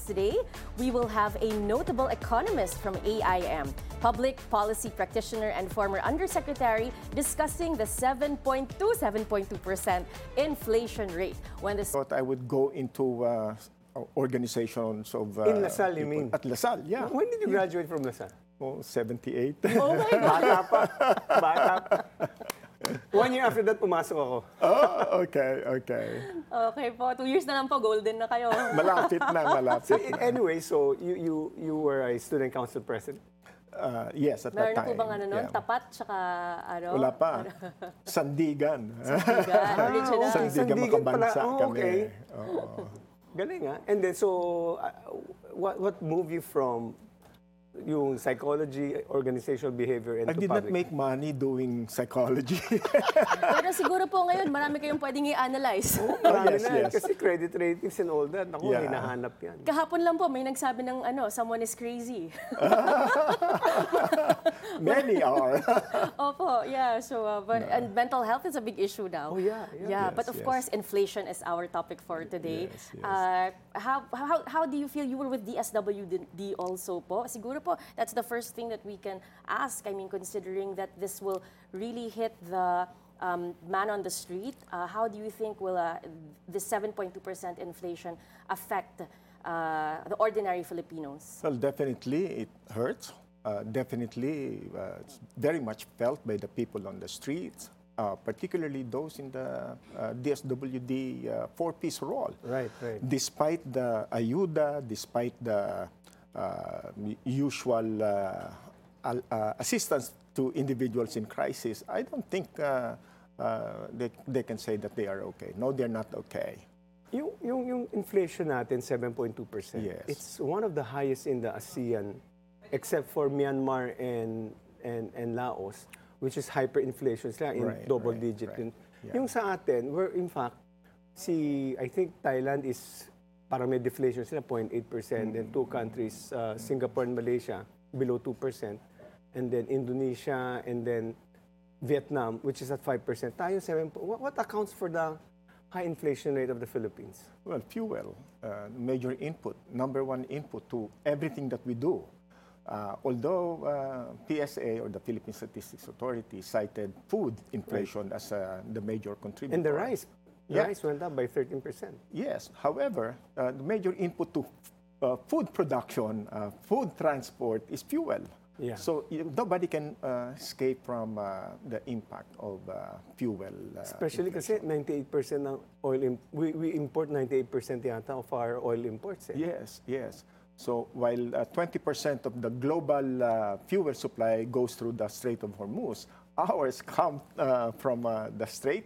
topics today. We will have a notable economist from AIM, public policy practitioner and former undersecretary, discussing the 7.2% inflation rate. When the Thought I would go into organizations of... In LaSalle, you people. mean? At LaSalle, yeah. When did you graduate from LaSalle? Oh, 78. Oh my God! Bata pa. Bata pa. 1 year after that, pumasok ako. Oh, okay. Okay po, 2 years na lang po, golden na kayo. Malapit na, malapit So, na. anyway, so you were a student council president? Yes, at Meron that na po time. bang ano nun? yeah. Tapat, tsaka ano? Wala pa. Sandigan. Sandigan, original. okay. Sandigan makabansa pala. Oh, kami. okay. Oo. Galing ah. And then, so, what moved you from yung psychology, organizational behavior, and I to did not public? make money doing psychology. Pero siguro po ngayon, marami kayong pwedeng i-analyze. Marami yes, na, yes. kasi credit ratings and all that. Ako, Yeah. hinahanap yan. Kahapon lang po, may nagsabi ng someone is crazy. Many are. Opo, yeah. So, and mental health is a big issue now. Oh, yeah. Yeah, but of yes. course, inflation is our topic for today. Yes. How do you feel? You were with DSWD also po. Siguro po, that's the first thing that we can ask. I mean, considering that this will really hit the man on the street, how do you think will the 7.2% inflation affect the ordinary Filipinos? Well, definitely it hurts. Definitely it's very much felt by the people on the streets, particularly those in the DSWD four-piece role. Right. Despite the ayuda, despite the usual assistance to individuals in crisis, I don't think they can say that they are okay. No, they're not okay. Yung inflation natin, 7.2%. Yes. It's one of the highest in the ASEAN, except for Myanmar and Laos, which is hyperinflation sila in double digit. Right. Yeah. Yung sa atin, we're in fact, I think Thailand is parang may deflation sila, 0.8%, and two countries, Singapore and Malaysia, below 2%, and then Indonesia, and then Vietnam, which is at 5%. Tayo, 7%. What accounts for the high inflation rate of the Philippines? Well, fuel, major input, number one input to everything that we do. Although PSA, or the Philippine Statistics Authority, cited food inflation as the major contributor. And the rice. Yeah. Rice went up by 13%. Yes. However, the major input to food production, food transport is fuel. Yeah. So nobody can escape from the impact of fuel. Especially kasi 98% ng oil, we import 98% yata of our oil imports. Eh. Yes. So while 20% of the global fuel supply goes through the Strait of Hormuz, ours come from the Strait,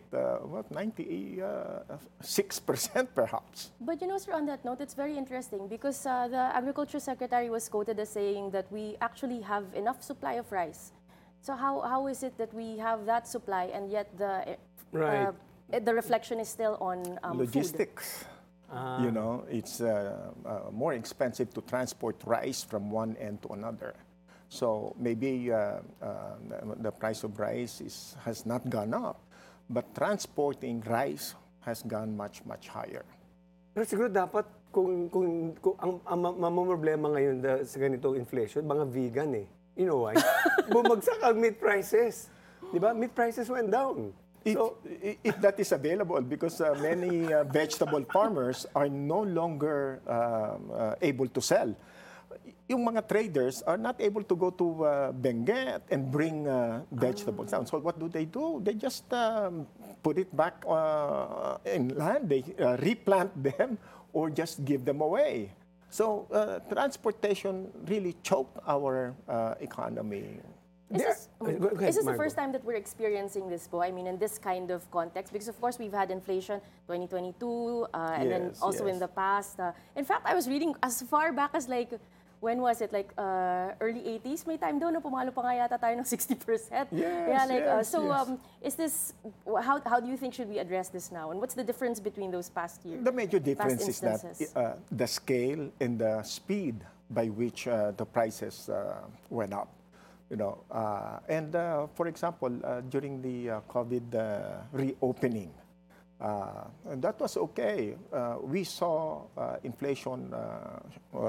96% perhaps. But you know, sir, on that note, it's very interesting because the Agriculture Secretary was quoted as saying that we actually have enough supply of rice. So how is it that we have that supply and yet the reflection is still on logistics? Food? You know, it's more expensive to transport rice from one end to another. So maybe the price of rice has not gone up, but transporting rice has gone much higher. Pero siguro dapat kung ang mamomroblema ngayon sa ganitong inflation, mga vegan eh. You know why? Bumagsak ang meat prices. Di ba? Meat prices went down. If that is available, because many vegetable farmers are no longer able to sell. Yung mga traders are not able to go to Benguet and bring vegetables down. So what do? They just put it back in land. They replant them or just give them away. So transportation really choked our economy. Is this the Margo. first time that we're experiencing this po? I mean, in this kind of context? Because, of course, we've had inflation 2022 and then also in the past. In fact, I was reading as far back as like, when was it? Like early 80s? May time daw na pumalo pa nga yata tayo ng 60%. Yes. Is this, how do you think should we address this now? And what's the difference between those past years? The major difference is that instances? the scale and the speed by which the prices went up. You know, and for example, during the COVID reopening, And that was okay. We saw inflation